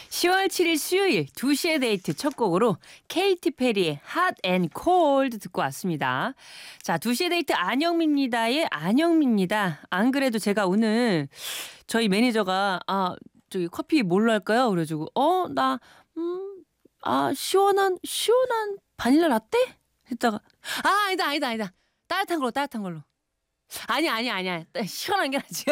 10월 7일 수요일 2시의 데이트 첫 곡으로 케이티 페리의 Hot and Cold 듣고 왔습니다. 자, 2시의 데이트 안영미입니다의 안영미입니다. 안 그래도 제가 오늘 저희 매니저가 저기 커피 뭘로 할까요? 그래가지고 시원한 바닐라 라떼? 했다가 아니다. 따뜻한 걸로. 아니야. 시원한 게 낫지.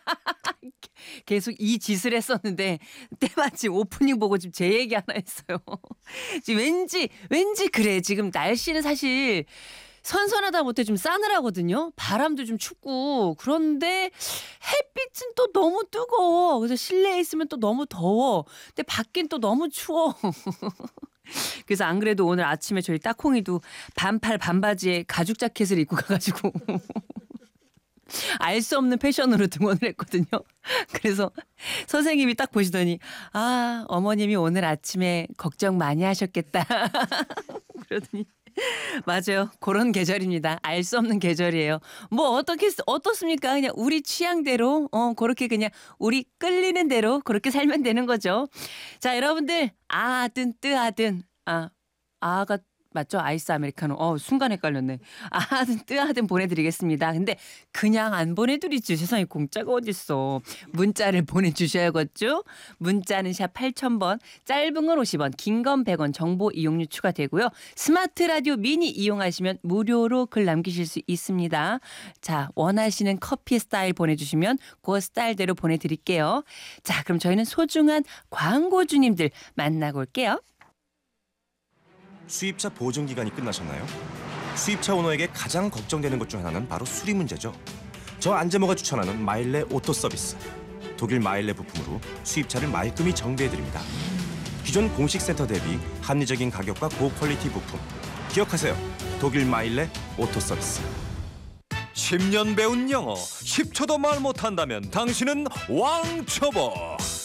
계속 이 짓을 했었는데 때마침 오프닝 보고 지금 제 얘기 하나 했어요. 지금 왠지 그래. 지금 날씨는 사실 선선하다 못해 좀 싸늘하거든요. 바람도 좀 춥고 그런데 햇빛은 또 너무 뜨거워. 그래서 실내에 있으면 또 너무 더워. 근데 밖엔 또 너무 추워. 그래서 안 그래도 오늘 아침에 저희 따콩이도 반팔 반바지에 가죽 자켓을 입고 가가지고 알 수 없는 패션으로 등원을 했거든요. 그래서 선생님이 딱 보시더니 어머님이 오늘 아침에 걱정 많이 하셨겠다. 그러더니 맞아요. 그런 계절입니다. 알 수 없는 계절이에요. 뭐 어떻습니까? 그냥 우리 취향대로 그렇게 그냥 우리 끌리는 대로 그렇게 살면 되는 거죠. 자, 여러분들 아든 뜨하든 아가 맞죠? 아이스 아메리카노. 순간 헷갈렸네. 아든 뜨하든 보내드리겠습니다. 근데 그냥 안 보내드리지. 세상에 공짜가 어딨어. 문자를 보내주셔야겠죠? 문자는 샵 8000번, 짧은 건 50원, 긴 건 100원, 정보 이용료 추가되고요. 스마트 라디오 미니 이용하시면 무료로 글 남기실 수 있습니다. 자, 원하시는 커피 스타일 보내주시면 그 스타일대로 보내드릴게요. 자, 그럼 저희는 소중한 광고주님들 만나고 올게요. 수입차 보증 기간이 끝나셨나요? 수입차 오너에게 가장 걱정되는 것 중 하나는 바로 수리 문제죠. 저 안재모가 추천하는 마일레 오토 서비스. 독일 마일레 부품으로 수입차를 말끔히 정비해드립니다. 기존 공식 센터 대비 합리적인 가격과 고퀄리티 부품. 기억하세요. 독일 마일레 오토 서비스. 10년 배운 영어 10초도 말 못한다면 당신은 왕초보.